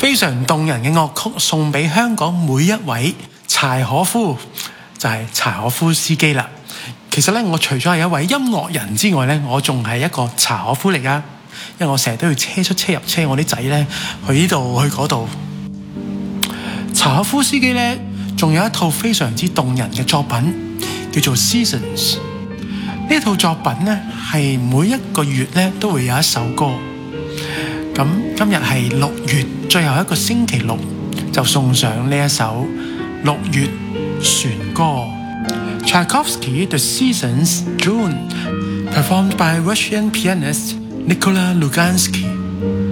非常動人嘅樂曲送俾香港每一位柴可夫，就係柴可夫斯基啦。其實咧，我除咗係一位音樂人之外咧，我仲係一個柴可夫嚟噶，因為我成日都要車出車入車我啲仔咧去呢度去嗰度。柴可夫斯基咧仲有一套非常之動人嘅作品，叫做《Seasons》。呢套作品咧係每一個月咧都會有一首歌。咁今日係6月最後一個星期六，就送上呢一首6月船歌。Tchaikovsky The Seasons June, performed by Russian pianist Nikola Lugansky.